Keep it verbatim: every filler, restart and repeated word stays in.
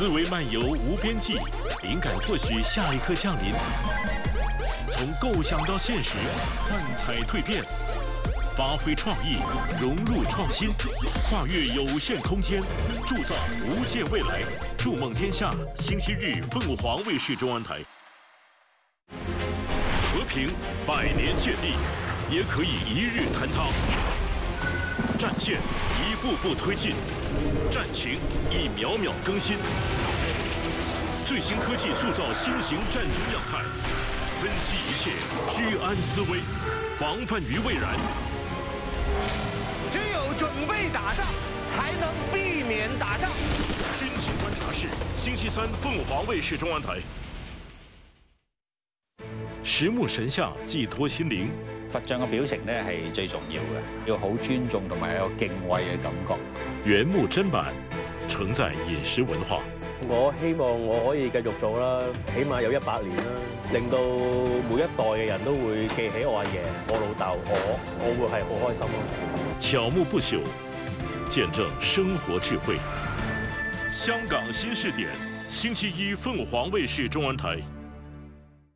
思维漫游无边际，灵感或许下一刻降临。从构想到现实，幻彩蜕变，发挥创意，融入创新，跨越有限空间，铸造无限未来。筑梦天下，星期日凤凰卫视中文台。和平百年建立，也可以一日坍塌。战线一步步推进，战情一秒秒更新。最新科技塑造新型战争样态，分析一切，居安思危，防范于未然。 只有准备打仗，才能避免打仗。 军情观察室，星期三凤凰卫视中文台。十目神像寄託心靈。 佛像嘅表情咧係最重要嘅，要好尊重同埋有敬畏嘅感覺。 原木砧板承載飲食文化。 我希望我可以繼續做啦，起碼有一百年啦，令到每一代嘅人都會記起我阿爺、我老豆、我，我會係好開心咯。 巧木不朽，見證生活智慧。香港新視點，星期一鳳凰衛視中文台。